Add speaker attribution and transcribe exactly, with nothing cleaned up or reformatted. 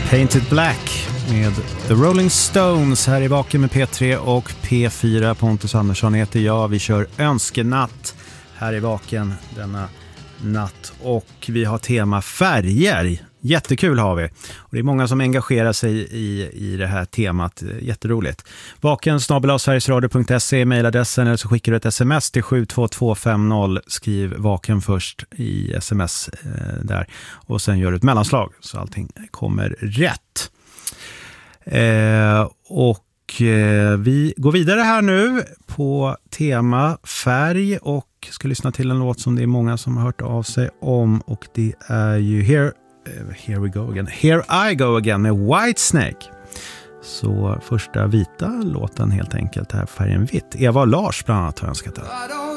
Speaker 1: Painted Black med The Rolling Stones här i Vaken med P tre och P fyra. Pontus Andersson heter jag. Vi kör önskenatt här i Vaken denna natt och vi har tema färger. Jättekul har vi. Och det är många som engagerar sig i, i det här temat. Jätteroligt. Vaken snabel-a sverigesradio punkt se, mejladressen, eller så skickar du ett sms till sju två två fem noll. Skriv Vaken först i sms eh, där. Och sen gör du ett mellanslag så allting kommer rätt. Eh, och eh, vi går vidare här nu på tema färg och ska lyssna till en låt som det är många som har hört av sig om, och det är ju Here Here we go again. Here I go again med Whitesnake. Så första vita låten helt enkelt här, färgen vitt. Eva och Lars bland annat har önskat det.